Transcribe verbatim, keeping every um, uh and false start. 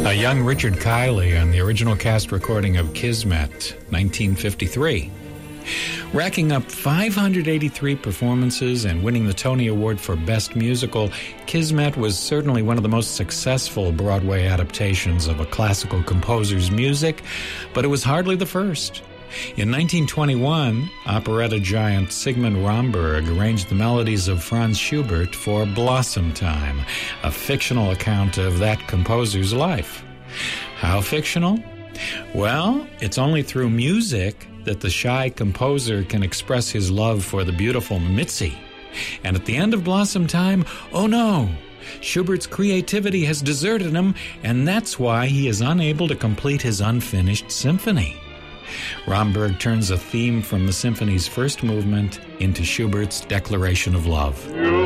A young Richard Kiley on the original cast recording of Kismet, nineteen fifty-three. Racking up five hundred eighty-three performances and winning the Tony Award for Best Musical, Kismet was certainly one of the most successful Broadway adaptations of a classical composer's music, but it was hardly the first. In nineteen twenty-one, operetta giant Sigmund Romberg arranged the melodies of Franz Schubert for Blossom Time, a fictional account of that composer's life. How fictional? Well, it's only through music that the shy composer can express his love for the beautiful Mitzi. And at the end of Blossom Time, oh no! Schubert's creativity has deserted him, and that's why he is unable to complete his unfinished symphony. Romberg turns a theme from the symphony's first movement into Schubert's declaration of love.